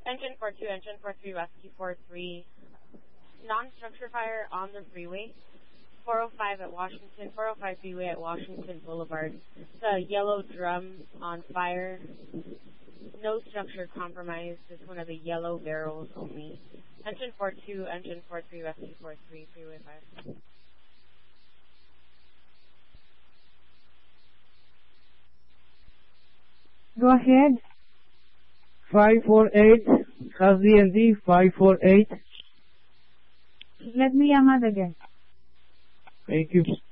Engine 42, Engine 43, Rescue 43. Non-structure fire on the freeway. 405 at Washington, 405 freeway at Washington Boulevard. The yellow drum on fire. No structure compromised. Just one of the yellow barrels only. Engine 42, Engine 43, Rescue 43, freeway 5. Go ahead. 548, has DND 548. Let me Ahmad again. Thank you.